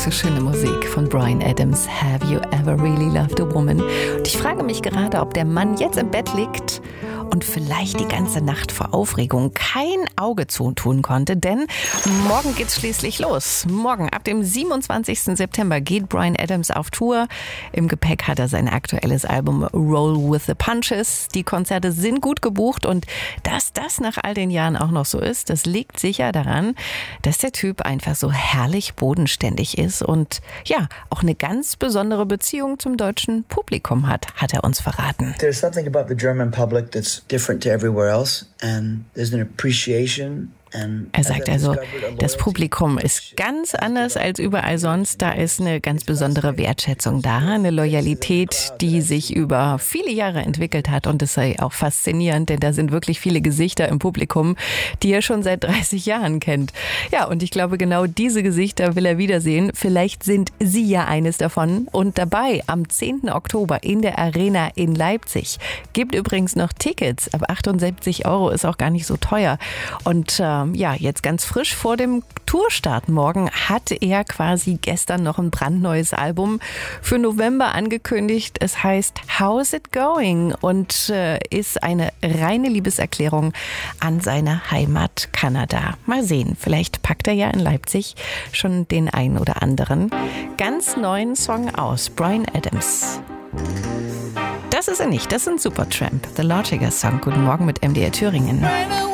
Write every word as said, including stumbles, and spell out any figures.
so schöne Musik von Bryan Adams. Have you ever really loved a woman? Und ich frage mich gerade, ob der Mann jetzt im Bett liegt und vielleicht die ganze Nacht vor Aufregung kein Auge zutun konnte, denn morgen geht's schließlich los. Morgen, ab dem siebenundzwanzigsten September, geht Bryan Adams auf Tour. Im Gepäck hat er sein aktuelles Album Roll with the Punches. Die Konzerte sind gut gebucht und dass das nach all den Jahren auch noch so ist, das liegt sicher daran, dass der Typ einfach so herrlich bodenständig ist und ja, auch eine ganz besondere Beziehung zum deutschen Publikum hat, hat er uns verraten. There's something about the German public that's different to everywhere else, and there's an appreciation. Er sagt also, das Publikum ist ganz anders als überall sonst. Da ist eine ganz besondere Wertschätzung da, eine Loyalität, die sich über viele Jahre entwickelt hat. Und das sei auch faszinierend, denn da sind wirklich viele Gesichter im Publikum, die er schon seit dreißig Jahren kennt. Ja, und ich glaube, genau diese Gesichter will er wiedersehen. Vielleicht sind Sie ja eines davon. Und dabei am zehnten Oktober in der Arena in Leipzig. Gibt übrigens noch Tickets. Ab achtundsiebzig Euro ist auch gar nicht so teuer. Und äh, ja, jetzt ganz frisch vor dem Tourstart morgen hatte er quasi gestern noch ein brandneues Album für November angekündigt. Es heißt How's It Going und äh, ist eine reine Liebeserklärung an seine Heimat Kanada. Mal sehen, vielleicht packt er ja in Leipzig schon den einen oder anderen ganz neuen Song aus. Bryan Adams. Das ist er nicht, das ist ein Supertramp. The Lautiger Song. Guten Morgen mit M D R Thüringen.